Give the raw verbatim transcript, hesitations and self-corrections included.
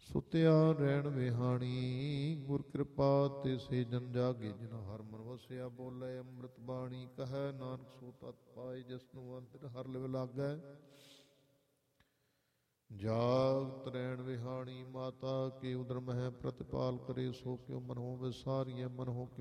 ਸੁਤਿਆ ਰਹਿਣ ਵਿਹਾਣੀ, ਗੁਰ ਕਿਰਪਾ ਤੇ ਸੇ ਜਨ ਜਾਗੇ। ਜਿਨ ਹਰ ਮਨ ਵਸਿਆ ਬੋਲੇ ਅੰਮ੍ਰਿਤ ਬਾਣੀ, ਕਹੈ ਨਾਨਕ ਸੋ ਤਤ ਪਾਏ, ਜਿਸਨੂੰ ਅੰਤਰ ਹਰ ਲਿਵ ਲਾਗੈ। ਜਾਗਤ ਰਹਿਣ ਵਿਹਾਣੀ, ਮਾਤਾ ਕੇ ਉਦਰ ਮਹਿ ਪ੍ਰਤਿਪਾਲ ਕਰੇ। ਸੋ ਕਿਉ ਮਨਹੁ ਵਿਸਾਰੀਐ, ਮਨਹੁ ਕਿਉ